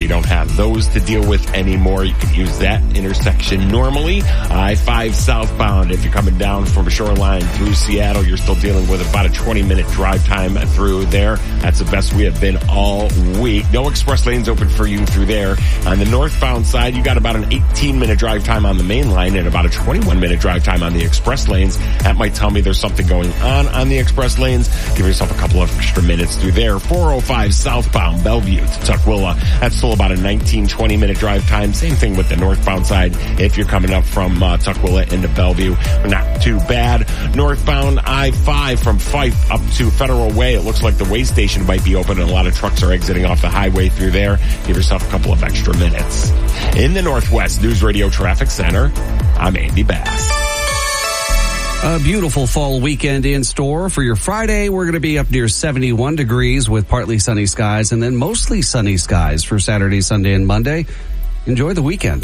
don't have those to deal with anymore. You can use that intersection normally. I-5 southbound, if you're coming down from Shoreline through Seattle, you're still dealing with about a 20-minute drive time through there. That's the best we have been all week. No express lanes open for you through there. On the northbound side, you got about an 18-minute drive time on the main line and about a 21-minute drive time on the express lanes. That might tell me there's something going on the express lanes. Give yourself a couple of extra minutes through there. 405 southbound Bellevue to Tukwila. That's still about a 19-20-minute drive time. Same thing with the northbound side. If you're coming up from Tukwila into Bellevue, not too bad. Northbound I-5 from Fife up to Federal Way. It looks like the way station might be open and a lot of trucks are exiting off the highway through there. Give yourself a couple of extra minutes. In the Northwest News Radio Traffic Center, I'm Andy Bass. A beautiful fall weekend in store. For your Friday, we're going to be up near 71 degrees with partly sunny skies and then mostly sunny skies for Saturday, Sunday, and Monday. Enjoy the weekend.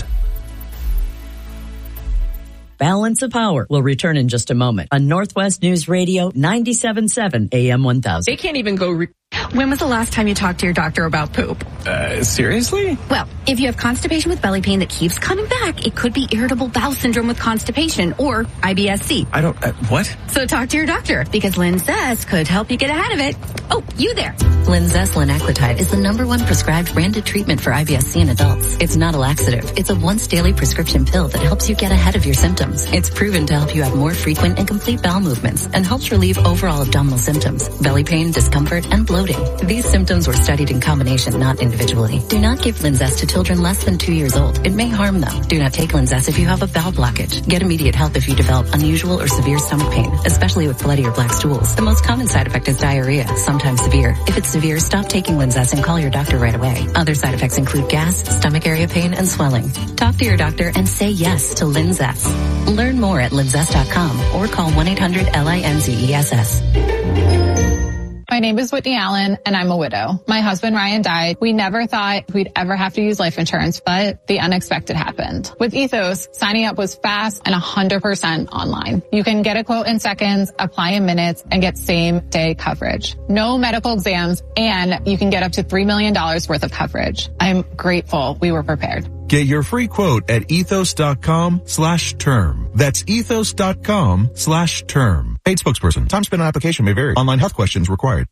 Balance of Power will return in just a moment on Northwest News Radio 97.7 AM 1000. They can't even go... When was the last time you talked to your doctor about poop? Seriously? Well, if you have constipation with belly pain that keeps coming back, it could be irritable bowel syndrome with constipation or IBS-C. I don't... what? So talk to your doctor because Linzess could help you get ahead of it. Oh, you there. Linzess linaclotide is the #1 prescribed branded treatment for IBS-C in adults. It's not a laxative. It's a once daily prescription pill that helps you get ahead of your symptoms. It's proven to help you have more frequent and complete bowel movements and helps relieve overall abdominal symptoms, belly pain, discomfort, and bloating. These symptoms were studied in combination, not individually. Do not give Linzess to children less than 2 years old. It may harm them. Do not take Linzess if you have a bowel blockage. Get immediate help if you develop unusual or severe stomach pain, especially with bloody or black stools. The most common side effect is diarrhea, sometimes severe. If it's severe, stop taking Linzess and call your doctor right away. Other side effects include gas, stomach area pain, and swelling. Talk to your doctor and say yes to Linzess. Learn more at linzess.com or call 1-800-LINZESS. My name is Whitney Allen, and I'm a widow. My husband, Ryan, died. We never thought we'd ever have to use life insurance, but the unexpected happened. With Ethos, signing up was fast and 100% online. You can get a quote in seconds, apply in minutes, and get same-day coverage. No medical exams, and you can get up to $3 million worth of coverage. I'm grateful we were prepared. Get your free quote at ethos.com/term. That's ethos.com/term. Paid spokesperson. Time spent on application may vary. Online health questions required.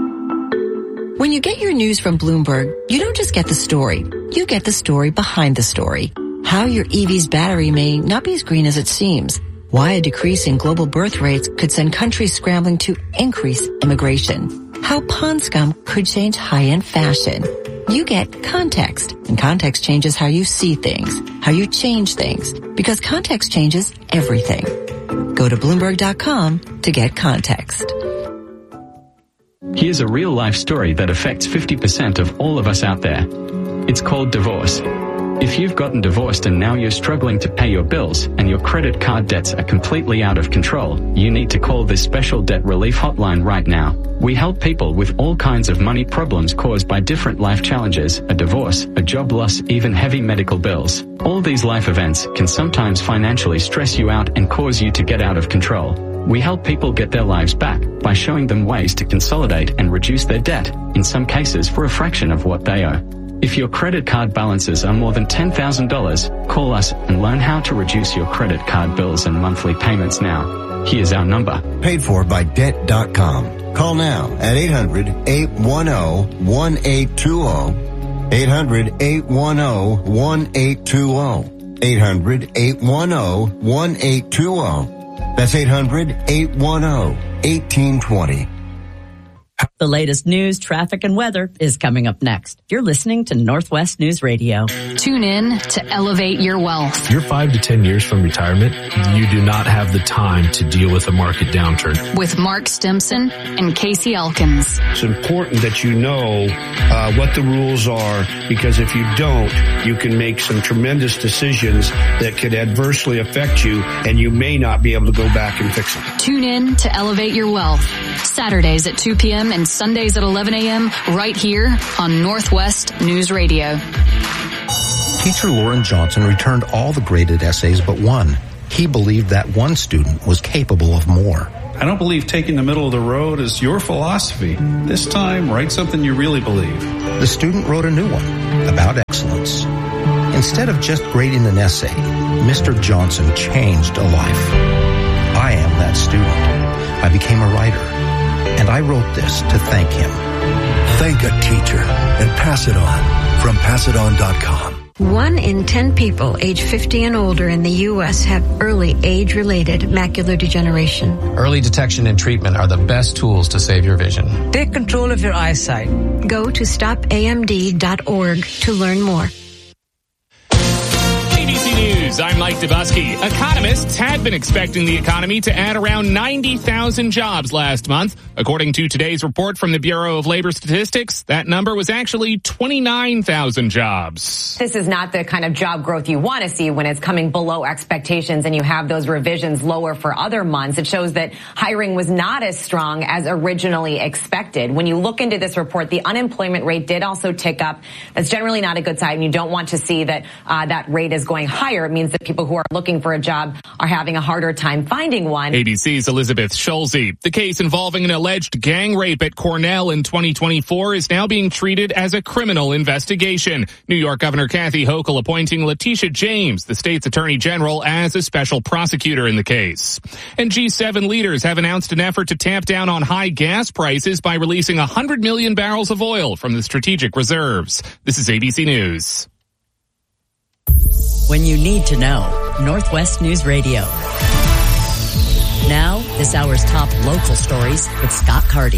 When you get your news from Bloomberg, you don't just get the story. You get the story behind the story. How your EV's battery may not be as green as it seems. Why a decrease in global birth rates could send countries scrambling to increase immigration. How pond scum could change high-end fashion. You get context, and context changes how you see things, how you change things, because context changes everything. Go to Bloomberg.com to get context. Here's a real-life story that affects 50% of all of us out there. It's called divorce. If you've gotten divorced and now you're struggling to pay your bills and your credit card debts are completely out of control, you need to call this special debt relief hotline right now. We help people with all kinds of money problems caused by different life challenges, a divorce, a job loss, even heavy medical bills. All these life events can sometimes financially stress you out and cause you to get out of control. We help people get their lives back by showing them ways to consolidate and reduce their debt, in some cases for a fraction of what they owe. If your credit card balances are more than $10,000, call us and learn how to reduce your credit card bills and monthly payments now. Here's our number. Paid for by Debt.com. Call now at 800-810-1820. 800-810-1820. 800-810-1820. That's 800-810-1820. The latest news, traffic, and weather is coming up next. You're listening to Northwest News Radio. Tune in to Elevate Your Wealth. If you're 5 to 10 years from retirement, you do not have the time to deal with a market downturn. With Mark Stimson and Casey Elkins. It's important that you know what the rules are, because if you don't, you can make some tremendous decisions that could adversely affect you, and you may not be able to go back and fix them. Tune in to Elevate Your Wealth. Saturdays at 2 p.m. and Sundays at 11 a.m. right here on Northwest News Radio. Teacher Lauren Johnson returned all the graded essays but one. He believed that one student was capable of more. I don't believe taking the middle of the road is your philosophy. This time, write something you really believe. The student wrote a new one about Instead of just grading an essay, Mr. Johnson changed a life. I am that student. I became a writer, and I wrote this to thank him. Thank a teacher and pass it on from PassItOn.com. 1 in 10 people age 50 and older in the U.S. have early age-related macular degeneration. Early detection and treatment are the best tools to save your vision. Take control of your eyesight. Go to stopamd.org to learn more. ABC News, I'm Mike Dubusky. Economists had been expecting the economy to add around 90,000 jobs last month. According to today's report from the Bureau of Labor Statistics, that number was actually 29,000 jobs. This is not the kind of job growth you want to see when it's coming below expectations and you have those revisions lower for other months. It shows that hiring was not as strong as originally expected. When you look into this report, the unemployment rate did also tick up. That's generally not a good sign. You don't want to see that that rate is going higher. It means that people who are looking for a job are having a harder time finding one. ABC's Elizabeth Schulze. The case involving an alleged gang rape at Cornell in 2024 is now being treated as a criminal investigation. New York Governor Kathy Hochul appointing Letitia James, the state's attorney general, as a special prosecutor in the case. And G7 leaders have announced an effort to tamp down on high gas prices by releasing 100 million barrels of oil from the strategic reserves. This is ABC News. When you need to know, Northwest News Radio. Now, this hour's top local stories with Scott Carty.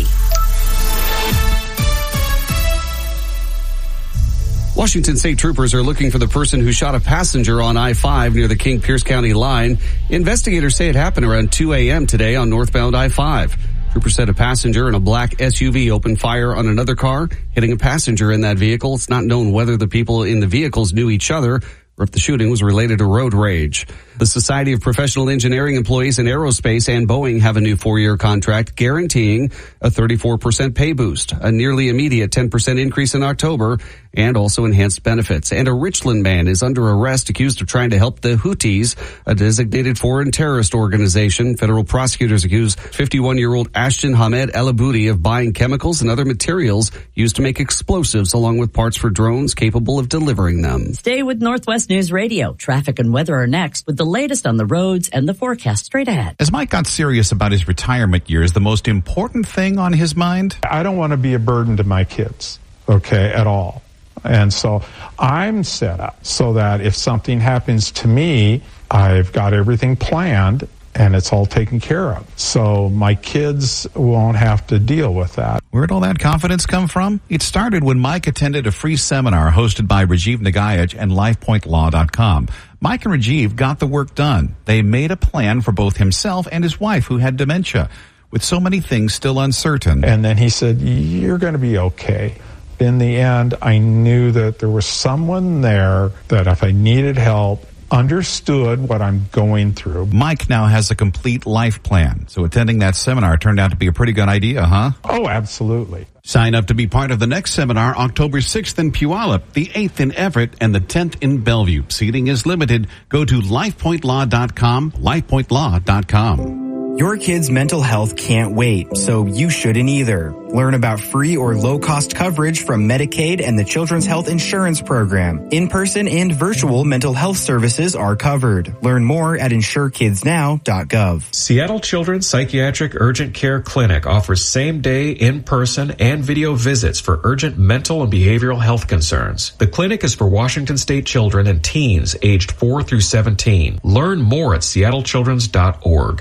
Washington State troopers are looking for the person who shot a passenger on I-5 near the King-Pierce County line. Investigators say it happened around 2 a.m. today on northbound I-5. Troopers said a passenger in a black SUV opened fire on another car, hitting a passenger in that vehicle. It's not known whether the people in the vehicles knew each other or if the shooting was related to road rage. The Society of Professional Engineering Employees in Aerospace and Boeing have a new 4-year contract guaranteeing a 34% pay boost, a nearly immediate 10% increase in October, and also enhanced benefits. And a Richland man is under arrest accused of trying to help the Houthis, a designated foreign terrorist organization. Federal prosecutors accuse 51-year-old Ashton Hamed El Aboudi of buying chemicals and other materials used to make explosives along with parts for drones capable of delivering them. Stay with Northwest News Radio. Traffic and weather are next with the latest on the roads and the forecast straight ahead. As Mike got serious about his retirement years, the most important thing on his mind? I don't want to be a burden to my kids, okay, at all. And so I'm set up so that if something happens to me, I've got everything planned and it's all taken care of. So my kids won't have to deal with that. Where'd all that confidence come from? It started when Mike attended a free seminar hosted by Rajiv Nagayaj and LifePointLaw.com. Mike and Rajiv got the work done. They made a plan for both himself and his wife who had dementia. With so many things still uncertain. And then he said, you're going to be okay. In the end, I knew that there was someone there that if I needed help, understood what I'm going through. Mike now has a complete life plan. So attending that seminar turned out to be a pretty good idea, huh? Oh, absolutely. Sign up to be part of the next seminar October 6th in Puyallup, the 8th in Everett, and the 10th in Bellevue. Seating is limited. Go to LifePointLaw.com, LifePointLaw.com. Your kid's mental health can't wait, so you shouldn't either. Learn about free or low-cost coverage from Medicaid and the Children's Health Insurance Program. In-person and virtual mental health services are covered. Learn more at insurekidsnow.gov. Seattle Children's Psychiatric Urgent Care Clinic offers same-day, in-person, and video visits for urgent mental and behavioral health concerns. The clinic is for Washington State children and teens aged 4 through 17. Learn more at seattlechildrens.org.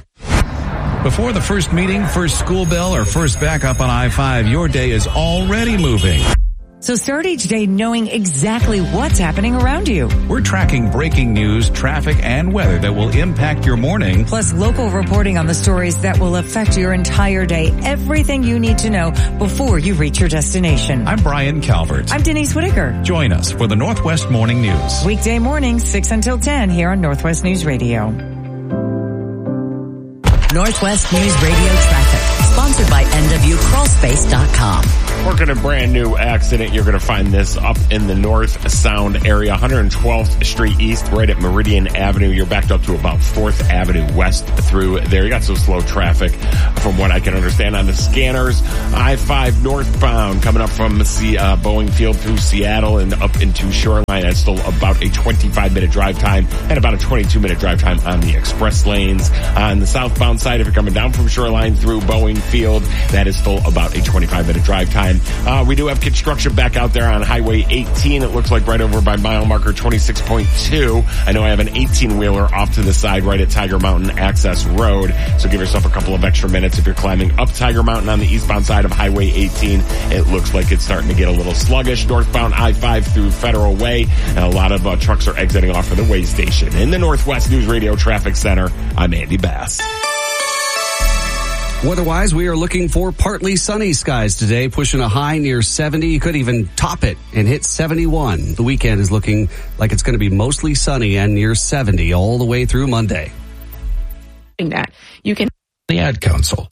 Before the first meeting, first school bell, or first backup on I-5, your day is already moving. So start each day knowing exactly what's happening around you. We're tracking breaking news, traffic, and weather that will impact your morning. Plus local reporting on the stories that will affect your entire day. Everything you need to know before you reach your destination. I'm Brian Calvert. I'm Denise Whitaker. Join us for the Northwest Morning News. Weekday mornings, 6 until 10 here on Northwest News Radio. Northwest News Radio traffic. Sponsored by NWCrawlspace.com. Working a brand new accident. You're going to find this up in the North Sound area, 112th Street East, right at Meridian Avenue. You're backed up to about 4th Avenue West through there. You got some slow traffic from what I can understand on the scanners. I-5 northbound coming up from Boeing Field through Seattle and up into Shoreline. That's still about a 25-minute drive time and about a 22-minute drive time on the express lanes. On the southbound side, if you're coming down from Shoreline through Boeing Field, that is still about a 25-minute drive time. We do have construction back out there on Highway 18. It looks like right over by mile marker 26.2. I know I have an 18-wheeler off to the side right at Tiger Mountain Access Road. So give yourself a couple of extra minutes if you're climbing up Tiger Mountain on the eastbound side of Highway 18. It looks like it's starting to get a little sluggish. Northbound I-5 through Federal Way. And a lot of trucks are exiting off of the way station. In the Northwest News Radio Traffic Center, I'm Andy Bass. Weather-wise, we are looking for partly sunny skies today, pushing a high near 70. You could even top it and hit 71. The weekend is looking like it's going to be mostly sunny and near 70 all the way through Monday. That you can the Ad Council.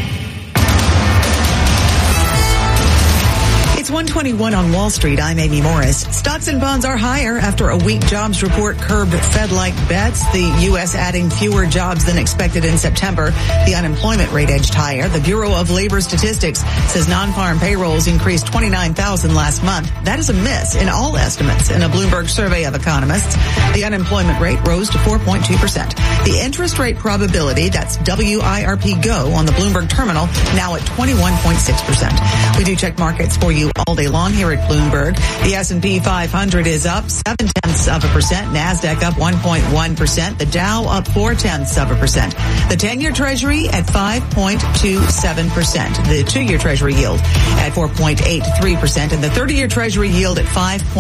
It's 121 on Wall Street. I'm Amy Morris. Stocks and bonds are higher after a weak jobs report curbed Fed-like bets. The U.S. adding fewer jobs than expected in September. The unemployment rate edged higher. The Bureau of Labor Statistics says non-farm payrolls increased 29,000 last month. That is a miss in all estimates in a Bloomberg survey of economists. The unemployment rate rose to 4.2%. The interest rate probability, that's WIRP Go on the Bloomberg terminal, now at 21.6%. We do check markets for you all day long here at Bloomberg. The S&P 500 is up 0.7%. NASDAQ up 1.1%. The Dow up 0.4%. The 10-year Treasury at 5.27%. The 2-year Treasury yield at 4.83%. And the 30-year Treasury yield at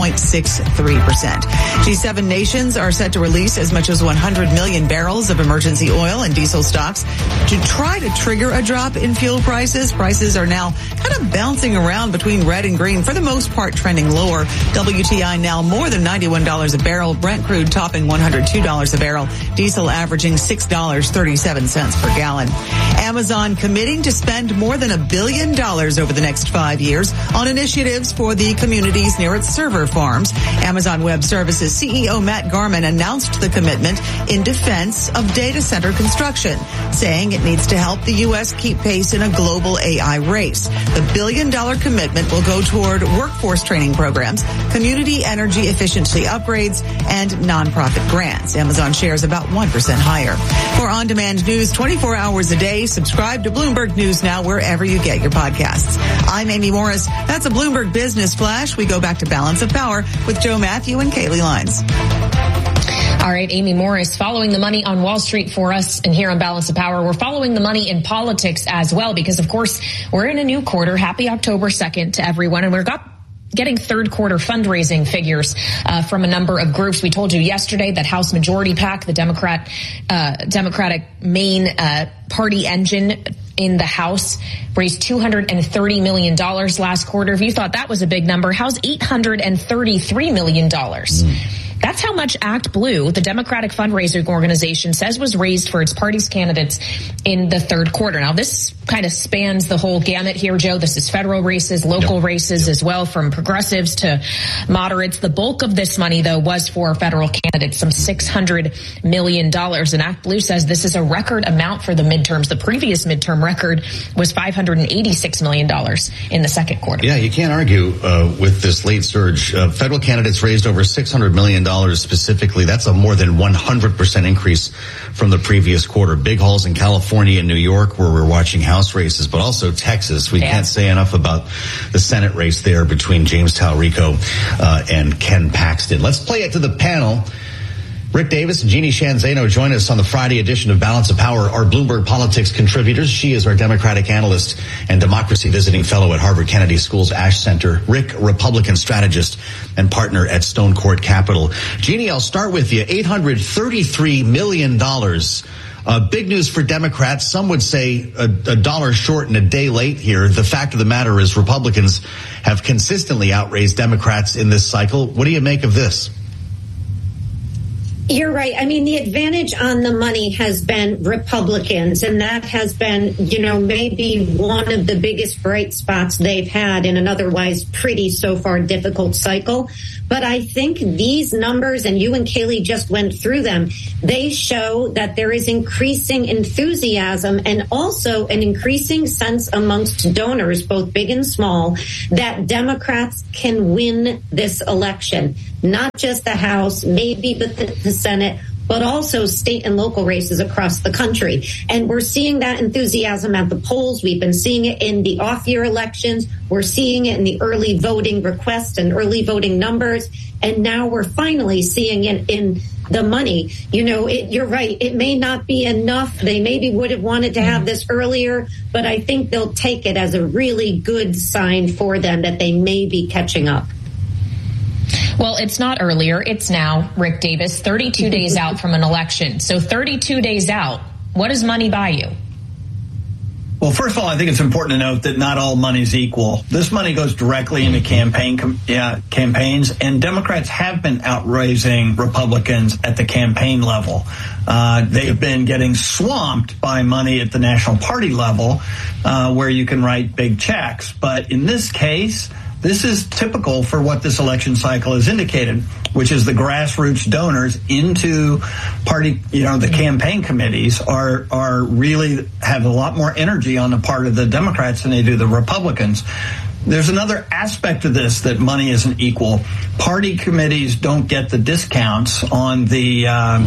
5.63%. G7 nations are set to release as much as 100 million barrels of emergency oil and diesel stocks to try to trigger a drop in fuel prices. Prices are now kind of bouncing around between red and green, for the most part trending lower. WTI now more than $91 a barrel. Brent crude topping $102 a barrel. Diesel averaging $6.37 per gallon. Amazon committing to spend more than $1 billion over the next 5 years on initiatives for the communities near its server farms. Amazon Web Services CEO Matt Garman announced the commitment in defense of data center construction, saying it needs to help the U.S. keep pace in a global AI race. The $1 billion commitment will go toward workforce training programs, community energy efficiency upgrades, and nonprofit grants. Amazon shares about 1% higher. For on-demand news 24 hours a day, subscribe to Bloomberg News Now wherever you get your podcasts. I'm Amy Morris. That's a Bloomberg Business Flash. We go back to Balance of Power with Joe Matthew and Kaylee Lines. All right, Amy Morris, following the money on Wall Street for us, and here on Balance of Power, we're following the money in politics as well, because of course we're in a new quarter. Happy October 2nd to everyone, and we're getting third quarter fundraising figures from a number of groups. We told you yesterday that House Majority PAC, the Democratic main party engine in the House, raised $230 million last quarter. If you thought that was a big number, how's $833 million? That's how much Act Blue, the Democratic fundraising organization, says was raised for its party's candidates in the third quarter. Now, this kind of spans the whole gamut here, Joe. This is federal races, local races as well, from progressives to moderates. The bulk of this money, though, was for federal candidates, some $600 million. And Act Blue says this is a record amount for the midterms. The previous midterm record was $586 million in the second quarter. Yeah, you can't argue with this late surge. Federal candidates raised over $600 million specifically. That's a more than 100% increase from the previous quarter. Big hauls in California and New York, where we're watching House races, but also Texas. We can't say enough about the Senate race there between James Talrico and Ken Paxton. Let's play it to the panel. Rick Davis and Jeannie Shanzano join us on the Friday edition of Balance of Power, our Bloomberg Politics contributors. She is our Democratic analyst and democracy visiting fellow at Harvard Kennedy School's Ash Center. Rick, Republican strategist and partner at Stone Court Capital. Jeannie, I'll start with you. $833 million. Big news for Democrats. Some would say a dollar short and a day late here. The fact of the matter is Republicans have consistently outraised Democrats in this cycle. What do you make of this? You're right. I mean, the advantage on the money has been Republicans, and that has been, maybe one of the biggest bright spots they've had in an otherwise pretty so far difficult cycle. But I think these numbers, and you and Kaylee just went through them, they show that there is increasing enthusiasm and also an increasing sense amongst donors, both big and small, that Democrats can win this election. Not just the House, maybe the Senate, but also state and local races across the country. And we're seeing that enthusiasm at the polls. We've been seeing it in the off-year elections. We're seeing it in the early voting requests and early voting numbers. And now we're finally seeing it in the money. You're right. It may not be enough. They maybe would have wanted to have this earlier, but I think they'll take it as a really good sign for them that they may be catching up. Well, it's not earlier. It's now, Rick Davis, 32 days out from an election. So 32 days out, what does money buy you? Well, first of all, I think it's important to note that not all money is equal. This money goes directly into campaigns, and Democrats have been outraising Republicans at the campaign level. They have been getting swamped by money at the national party level, where you can write big checks. But in this case, this is typical for what this election cycle has indicated, which is the grassroots donors into party, the campaign committees are really have a lot more energy on the part of the Democrats than they do the Republicans. There's another aspect of this that money isn't equal. Party committees don't get the discounts on the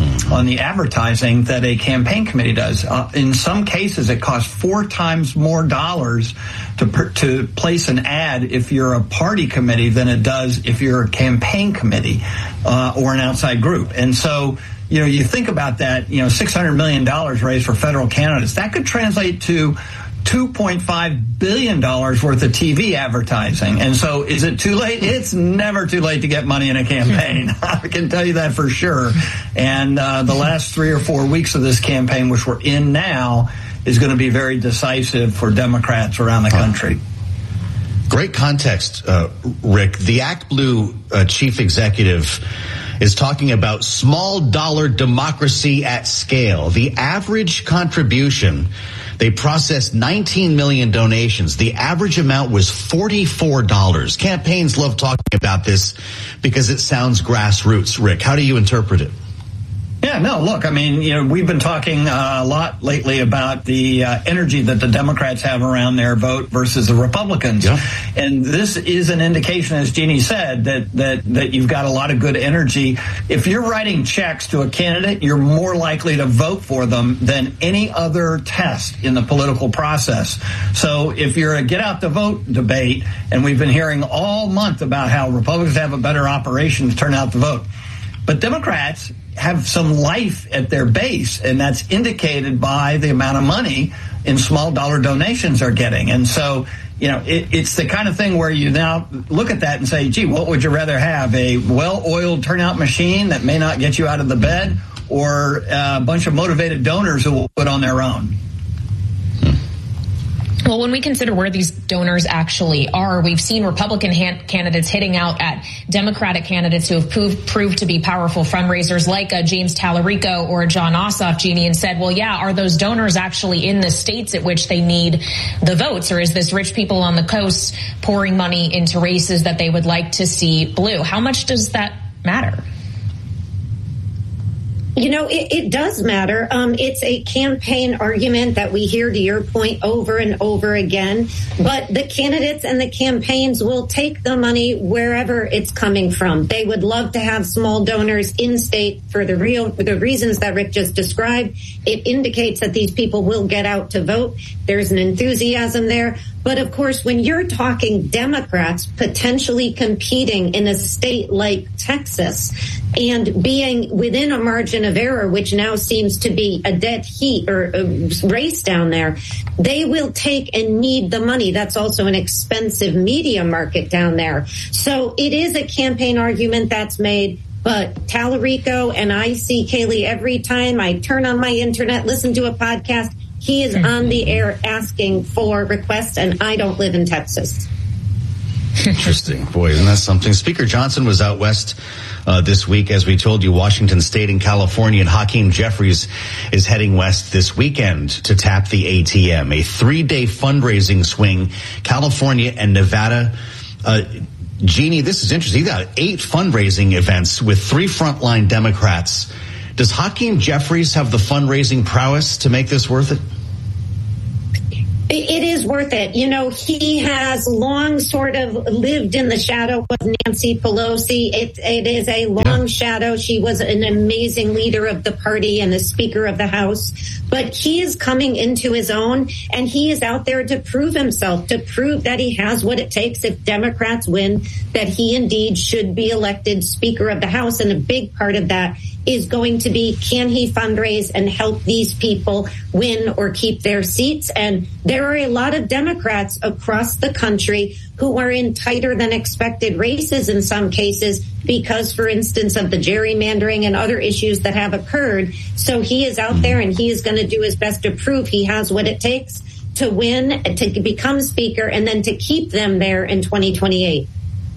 advertising that a campaign committee does. In some cases, it costs 4 times more dollars to place an ad if you're a party committee than it does if you're a campaign committee or an outside group. And so, you think about that. $600 million raised for federal candidates, that could translate to $2.5 billion worth of TV advertising. And so is it too late? It's never too late to get money in a campaign. I can tell you that for sure. And the last 3 or 4 weeks of this campaign, which we're in now, is going to be very decisive for Democrats around the country. Great context, Rick. The ActBlue chief executive is talking about small dollar democracy at scale. The average contribution, they processed 19 million donations. The average amount was $44. Campaigns love talking about this because it sounds grassroots. Rick, how do you interpret it? Yeah, no, look, I mean, we've been talking a lot lately about the energy that the Democrats have around their vote versus the Republicans. Yeah. And this is an indication, as Jeannie said, that you've got a lot of good energy. If you're writing checks to a candidate, you're more likely to vote for them than any other test in the political process. So if you're a get out the vote debate, and we've been hearing all month about how Republicans have a better operation to turn out the vote, but Democrats have some life at their base, and that's indicated by the amount of money in small dollar donations they're getting. And so, it's the kind of thing where you now look at that and say, gee, what would you rather have? A well-oiled turnout machine that may not get you out of the bed, or a bunch of motivated donors who will put on their own? Well, when we consider where these donors actually are, we've seen Republican candidates hitting out at Democratic candidates who have proved to be powerful fundraisers like James Tallarico or John Ossoff, Jeannie, and said, well, yeah, are those donors actually in the states at which they need the votes? Or is this rich people on the coast pouring money into races that they would like to see blue? How much does that matter? It does matter. It's a campaign argument that we hear, to your point, over and over again. But the candidates and the campaigns will take the money wherever it's coming from. They would love to have small donors in state for the reasons that Rick just described. It indicates that these people will get out to vote. There's an enthusiasm there. But of course, when you're talking Democrats potentially competing in a state like Texas and being within a margin of error, which now seems to be a dead heat or a race down there, they will take and need the money. That's also an expensive media market down there. So it is a campaign argument that's made. But Tallarico, and I see Kaylee every time I turn on my internet, listen to a podcast, he is on the air asking for requests, and I don't live in Texas. Interesting. Boy, isn't that something? Speaker Johnson was out west this week, as we told you, Washington State and California, and Hakeem Jeffries is heading west this weekend to tap the ATM, a 3-day fundraising swing, California and Nevada. Jeannie, this is interesting. You got 8 fundraising events with 3 frontline Democrats. Does Hakeem Jeffries have the fundraising prowess to make this worth it? It is worth it. You know, he has long sort of lived in the shadow of Nancy Pelosi. It is a long shadow. She was an amazing leader of the party and the Speaker of the House. But he is coming into his own, and he is out there to prove himself, to prove that he has what it takes if Democrats win, that he indeed should be elected Speaker of the House. And a big part of that is going to be, can he fundraise and help these people win or keep their seats? And there are a lot of Democrats across the country who are in tighter than expected races in some cases because, for instance, of the gerrymandering and other issues that have occurred. So he is out there and he is going to do his best to prove he has what it takes to win, to become Speaker, and then to keep them there in 2028.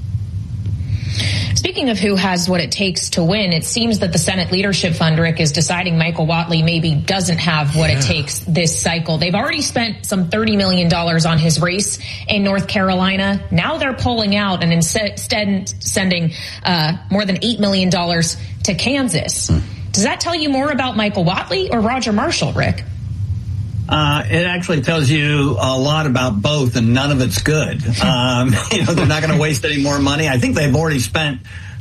Speaking of who has what it takes to win, it seems that the Senate Leadership Fund, Rick, is deciding Michael Whatley maybe doesn't have what it takes this cycle. They've already spent some $30 million on his race in North Carolina. Now they're pulling out and instead sending more than $8 million to Kansas. Does that tell you more about Michael Whatley or Roger Marshall, Rick? It actually tells you a lot about both, and none of it's good. They're not going to waste any more money. I think they've already spent,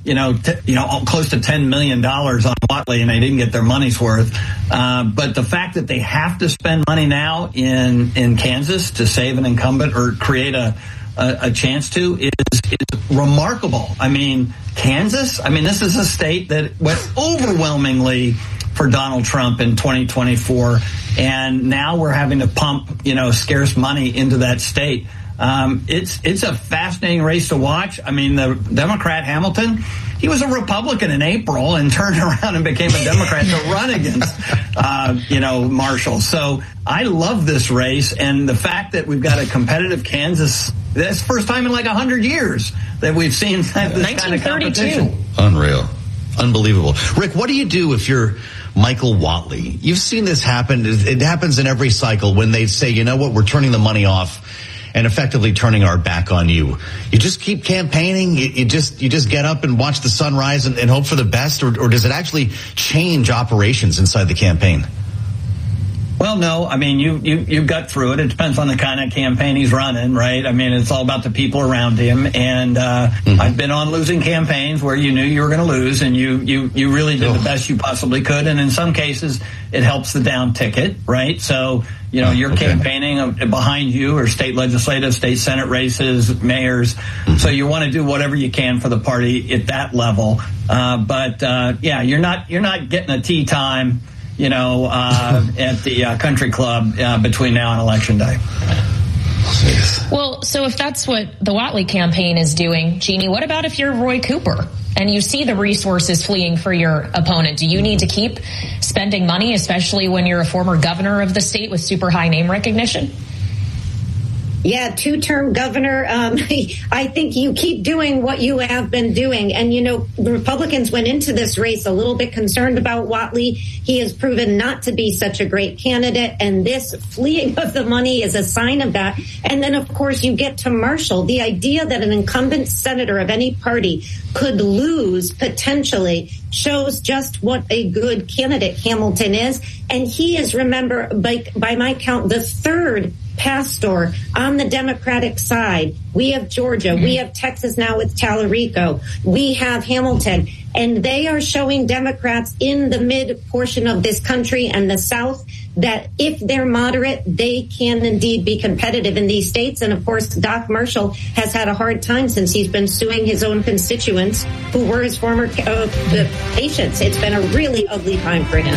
close to $10 million on Whatley, and they didn't get their money's worth. But the fact that they have to spend money now in Kansas to save an incumbent or create a chance to is remarkable. I mean, Kansas, this is a state that went overwhelmingly for Donald Trump in 2024, and now we're having to pump, scarce money into that state. It's a fascinating race to watch. I mean, the Democrat Hamilton, he was a Republican in April and turned around and became a Democrat to run against, Marshall. So I love this race, and the fact that we've got a competitive Kansas, that's the first time in like 100 years that we've seen this kind of competition. Unreal. Unbelievable. Rick, what do you do if you're Michael Whatley? You've seen this happen. It happens in every cycle when they say, you know what, we're turning the money off and effectively turning our back on you. You just keep campaigning. You just get up and watch the sun rise and hope for the best, or does it actually change operations inside the campaign? Well, no. You got through it. It depends on the kind of campaign he's running, right? It's all about the people around him. And I've been on losing campaigns where you knew you were going to lose, and you really did the best you possibly could. And in some cases, it helps the down ticket, right? So, you're campaigning behind you, or state legislative, state Senate races, mayors. So you want to do whatever you can for the party at that level. But you're not getting a tea time, at the country club between now and Election Day. Well, so if that's what the Whatley campaign is doing, Jeannie, what about if you're Roy Cooper and you see the resources fleeing for your opponent? Do you need to keep spending money, especially when you're a former governor of the state with super high name recognition? Yeah, 2-term governor. I think you keep doing what you have been doing. And, the Republicans went into this race a little bit concerned about Whatley. He has proven not to be such a great candidate. And this fleeing of the money is a sign of that. And then, of course, you get to Marshall. The idea that an incumbent senator of any party could lose potentially shows just what a good candidate Hamilton is. And he is, remember, by my count, the third pastor on the Democratic side. We have Georgia. We have Texas now with Tallarico. We have Hamilton. And they are showing Democrats in the mid portion of this country and the South that if they're moderate, they can indeed be competitive in these states. And of course, Doc Marshall has had a hard time since he's been suing his own constituents who were his former patients. It's been a really ugly time for him.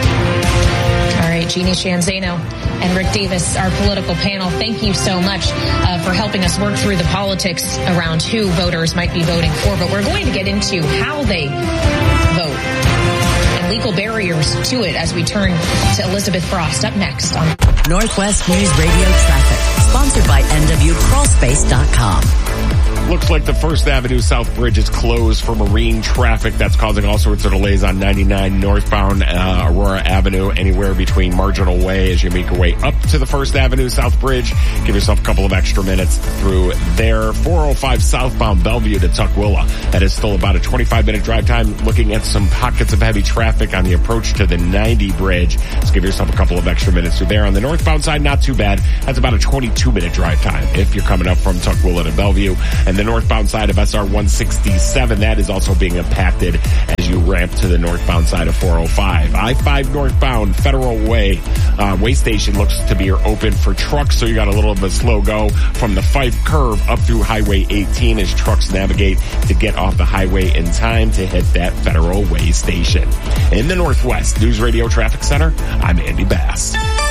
All right, Jeannie Sheehan Zaino and Rick Davis, our political panel, thank you so much for helping us work through the politics around who voters might be voting for. But we're going to get into how they vote and legal barriers to it as we turn to Elizabeth Frost up next on Northwest News Radio Traffic. Sponsored by NWCrawlspace.com. Looks like the First Avenue South Bridge is closed for marine traffic. That's causing all sorts of delays on 99 northbound Aurora Avenue, anywhere between Marginal Way as you make your way up to the First Avenue South Bridge. Give yourself a couple of extra minutes through there. 405 southbound Bellevue to Tukwila. That is still about a 25-minute drive time. Looking at some pockets of heavy traffic on the approach to the 90 bridge. Let's give yourself a couple of extra minutes through there. On the northbound side, not too bad. That's about a 22-minute drive time if you're coming up from Tukwila to Bellevue. And the northbound side of SR 167, that is also being impacted as you ramp to the northbound side of 405. I-5 northbound Federal Way station looks to be open for trucks, so you got a little of a slow go from the Fife curve up through Highway 18 as trucks navigate to get off the highway in time to hit that Federal Way station. In the Northwest News Radio Traffic Center, I'm Andy Bass.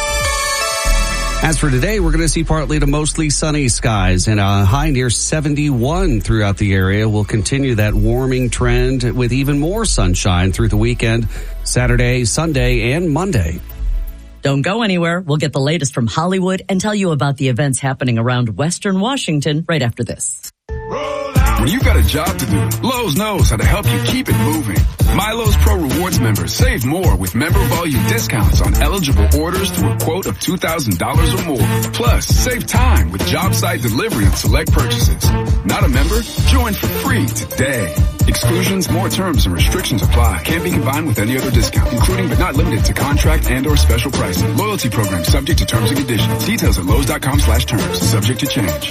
As for today, we're going to see partly to mostly sunny skies and a high near 71 throughout the area. We'll continue that warming trend with even more sunshine through the weekend, Saturday, Sunday, and Monday. Don't go anywhere. We'll get the latest from Hollywood and tell you about the events happening around Western Washington right after this. When you've got a job to do, Lowe's knows how to help you keep it moving. My Lowe's Pro Rewards members save more with member volume discounts on eligible orders through a quote of $2,000 or more. Plus, save time with job site delivery on select purchases. Not a member? Join for free today. Exclusions, more terms, and restrictions apply. Can't be combined with any other discount, including but not limited to contract and or special pricing. Loyalty program subject to terms and conditions. Details at Lowe's.com/terms. Subject to change.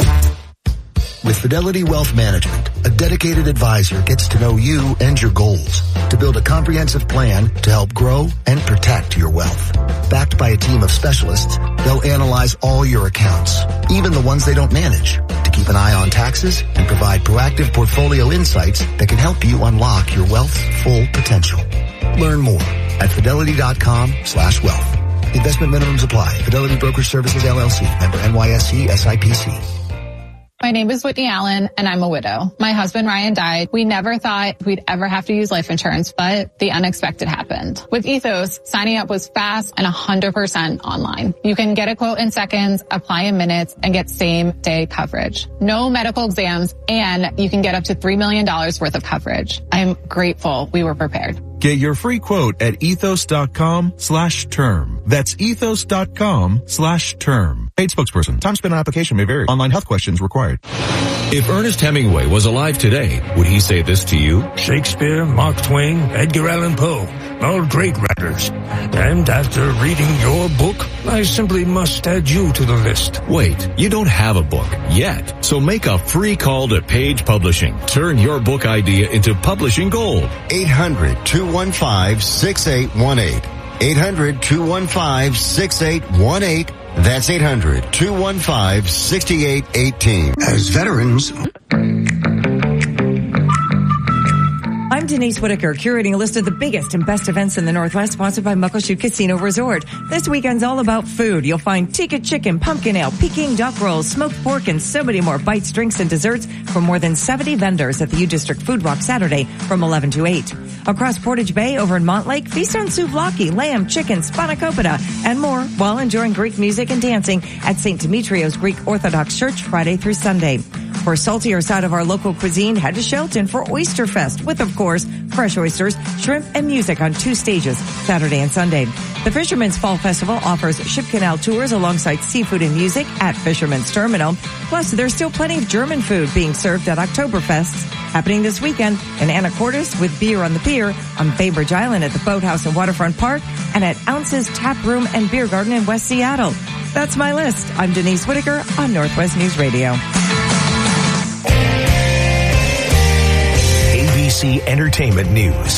With Fidelity Wealth Management, a dedicated advisor gets to know you and your goals to build a comprehensive plan to help grow and protect your wealth. Backed by a team of specialists, they'll analyze all your accounts, even the ones they don't manage, to keep an eye on taxes and provide proactive portfolio insights that can help you unlock your wealth's full potential. Learn more at Fidelity.com/wealth. Investment minimums apply. Fidelity Brokerage Services, LLC. Member NYSE SIPC. My name is Whitney Allen, and I'm a widow. My husband, Ryan, died. We never thought we'd ever have to use life insurance, but the unexpected happened. With Ethos, signing up was fast and 100% online. You can get a quote in seconds, apply in minutes, and get same-day coverage. No medical exams, and you can get up to $3 million worth of coverage. I'm grateful we were prepared. Get your free quote at ethos.com/term. That's ethos.com/term. Paid spokesperson. Time spent on application may vary. Online health questions required. If Ernest Hemingway was alive today, would he say this to you? Shakespeare, Mark Twain, Edgar Allan Poe, all great writers. And after reading your book, I simply must add you to the list. Wait, you don't have a book yet. So make a free call to Page Publishing. Turn your book idea into publishing gold. 800-215-6818. 800-215-6818. That's 800-215-6818. As veterans... I'm Denise Whitaker, curating a list of the biggest and best events in the Northwest, sponsored by Muckleshoot Casino Resort. This weekend's all about food. You'll find tikka chicken, pumpkin ale, Peking duck rolls, smoked pork, and so many more bites, drinks, and desserts from more than 70 vendors at the U District Food Walk Saturday from 11 to 8. Across Portage Bay over in Montlake, feast on souvlaki, lamb, chicken, spanakopita, and more while enjoying Greek music and dancing at St. Demetrios Greek Orthodox Church Friday through Sunday. For a saltier side of our local cuisine, head to Shelton for Oyster Fest with, of course, fresh oysters, shrimp, and music on 2 stages, Saturday and Sunday. The Fisherman's Fall Festival offers ship canal tours alongside seafood and music at Fisherman's Terminal. Plus, there's still plenty of German food being served at Oktoberfests happening this weekend in Anacortes with Beer on the Pier, on Bainbridge Island at the Boathouse and Waterfront Park, and at Ounces Tap Room and Beer Garden in West Seattle. That's my list. I'm Denise Whitaker on Northwest News Radio. ABC Entertainment News.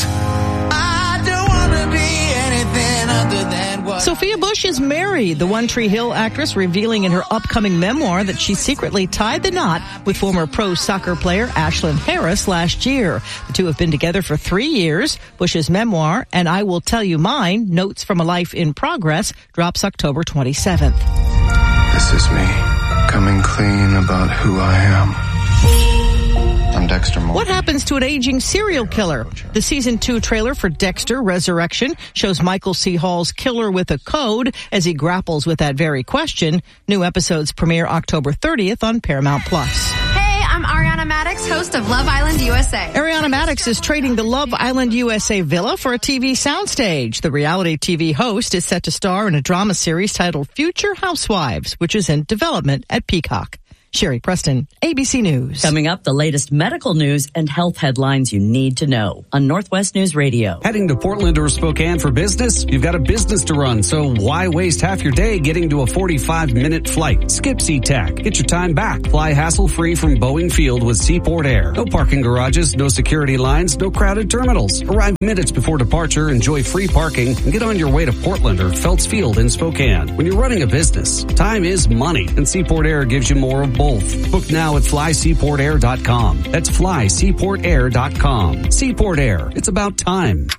Sophia Bush is married. The One Tree Hill actress revealing in her upcoming memoir that she secretly tied the knot with former pro soccer player Ashlyn Harris last year. The two have been together for 3 years. Bush's memoir, And I Will Tell You Mine, Notes from a Life in Progress, drops October 27th. This is me, coming clean about who I am. I'm on Dexter more. What happens to an aging serial killer? The season 2 trailer for Dexter Resurrection shows Michael C. Hall's killer with a code as he grapples with that very question. New episodes premiere October 30th on Paramount+. Hey, I'm Ariana Maddox, host of Love Island USA. Ariana Maddox is trading the Love Island USA villa for a TV soundstage. The reality TV host is set to star in a drama series titled Future Housewives, which is in development at Peacock. Sherry Preston, ABC News. Coming up, the latest medical news and health headlines you need to know on Northwest News Radio. Heading to Portland or Spokane for business? You've got a business to run, so why waste half your day getting to a 45-minute flight? Skip SeaTac. Get your time back. Fly hassle-free from Boeing Field with Seaport Air. No parking garages, no security lines, no crowded terminals. Arrive minutes before departure, enjoy free parking, and get on your way to Portland or Felts Field in Spokane. When you're running a business, time is money, and Seaport Air gives you more of both. Book now at flyseaportair.com. That's flyseaportair.com. Seaport Air. It's about time.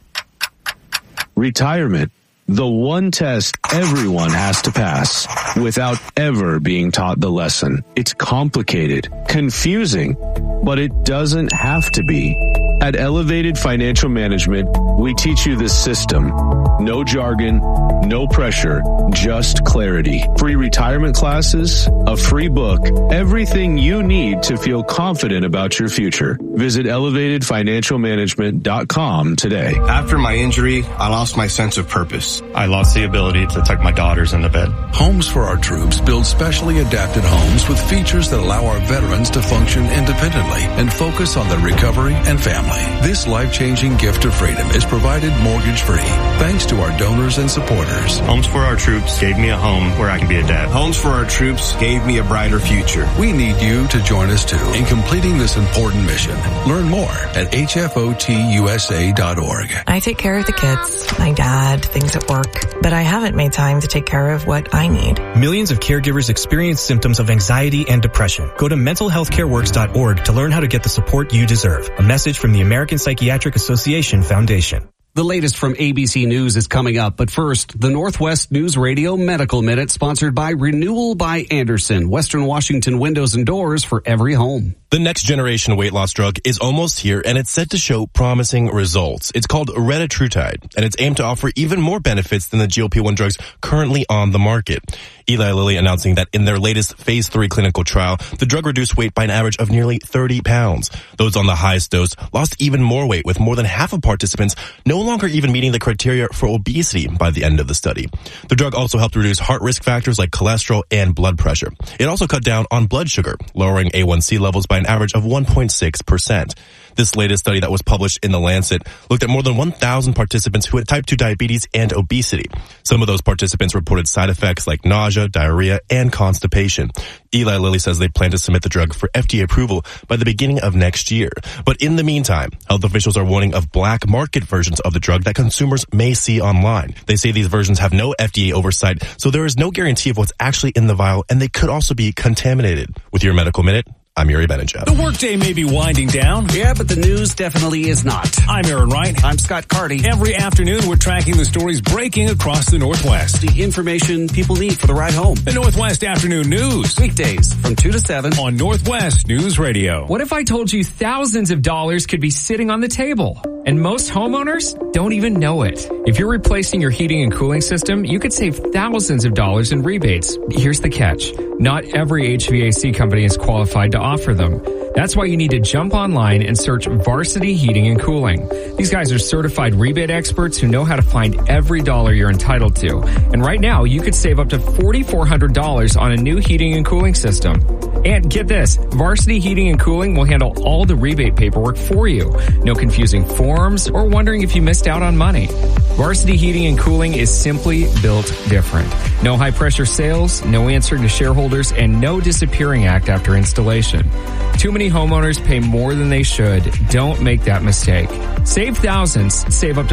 Retirement. The one test everyone has to pass without ever being taught the lesson. It's complicated, confusing, but it doesn't have to be. At Elevated Financial Management, we teach you the system. No jargon, no pressure, just clarity. Free retirement classes, a free book, everything you need to feel confident about your future. Visit elevatedfinancialmanagement.com today. After my injury, I lost my sense of purpose. I lost the ability to tuck my daughters into bed. Homes for Our Troops build specially adapted homes with features that allow our veterans to function independently and focus on their recovery and family. This life-changing gift of freedom is provided mortgage-free thanks to our donors and supporters. Homes for Our Troops gave me a home where I can be a dad. Homes for Our Troops gave me a brighter future. We need you to join us too in completing this important mission. Learn more at hfotusa.org. I take care of the kids, my dad, things at work, but I haven't made time to take care of what I need. Millions of caregivers experience symptoms of anxiety and depression. Go to mentalhealthcareworks.org to learn how to get the support you deserve. A message from the American Psychiatric Association Foundation. The latest from ABC News is coming up, but first, the Northwest News Radio Medical Minute, sponsored by Renewal by Andersen, Western Washington windows and doors for every home. The next generation weight loss drug is almost here, and it's set to show promising results. It's called retatrutide, and it's aimed to offer even more benefits than the GLP-1 drugs currently on the market. Eli Lilly announcing that in their latest phase 3 clinical trial, the drug reduced weight by an average of nearly 30 pounds. Those on the highest dose lost even more weight, with more than half of participants no longer even meeting the criteria for obesity by the end of the study. The drug also helped reduce heart risk factors like cholesterol and blood pressure. It also cut down on blood sugar, lowering A1C levels by an average of 1.6%. This latest study that was published in The Lancet looked at more than 1,000 participants who had type 2 diabetes and obesity. Some of those participants reported side effects like nausea, diarrhea, and constipation. Eli Lilly says they plan to submit the drug for FDA approval by the beginning of next year. But in the meantime, health officials are warning of black market versions of the drug that consumers may see online. They say these versions have no FDA oversight, so there is no guarantee of what's actually in the vial, and they could also be contaminated. With your Medical Minute, I'm Yuri Benenchuk. The workday may be winding down. Yeah, but the news definitely is not. I'm Aaron Wright. I'm Scott Carty. Every afternoon, we're tracking the stories breaking across the Northwest. The information people need for the ride home. The Northwest Afternoon News. Weekdays from 2 to 7 on Northwest News Radio. What if I told you thousands of dollars could be sitting on the table? And most homeowners don't even know it. If you're replacing your heating and cooling system, you could save thousands of dollars in rebates. Here's the catch. Not every HVAC company is qualified to offer them. That's why you need to jump online and search Varsity Heating and Cooling. These guys are certified rebate experts who know how to find every dollar you're entitled to. And right now, you could save up to $4,400 on a new heating and cooling system. And get this, Varsity Heating and Cooling will handle all the rebate paperwork for you. No confusing forms or wondering if you missed out on money. Varsity Heating and Cooling is simply built different. No high pressure sales, no answering to shareholders, and no disappearing act after installation. Too many homeowners pay more than they should. Don't make that mistake. Save thousands. Save up to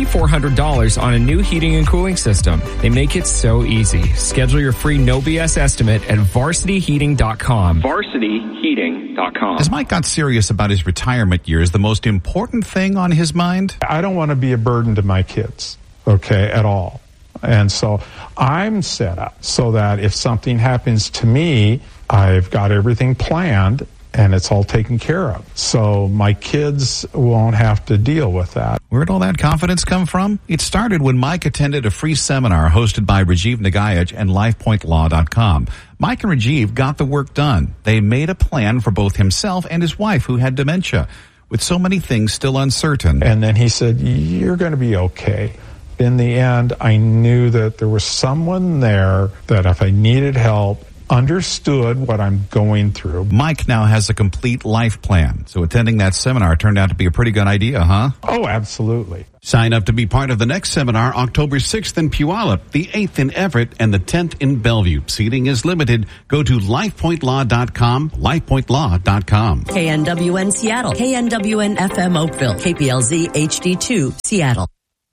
$4,400 on a new heating and cooling system. They make it so easy. Schedule your free no BS estimate at varsityheating.com. varsityheating.com. As Mike got serious about his retirement years, the most important thing on his mind? I don't want to be a burden to my kids, at all. And so I'm set up so that if something happens to me, I've got everything planned and it's all taken care of. So my kids won't have to deal with that. Where'd all that confidence come from? It started when Mike attended a free seminar hosted by Rajiv Nagaich and LifePointLaw.com. Mike and Rajiv got the work done. They made a plan for both himself and his wife, who had dementia. With so many things still uncertain. And then he said, you're going to be okay. In the end, I knew that there was someone there that if I needed help, understood what I'm going through. Mike now has a complete life plan. So attending that seminar turned out to be a pretty good idea, huh? Oh, absolutely. Sign up to be part of the next seminar, October 6th in Puyallup, the 8th in Everett, and the 10th in Bellevue. Seating is limited. Go to LifePointLaw.com, LifePointLaw.com. KNWN Seattle, KNWN FM Oakville, KPLZ HD2 Seattle.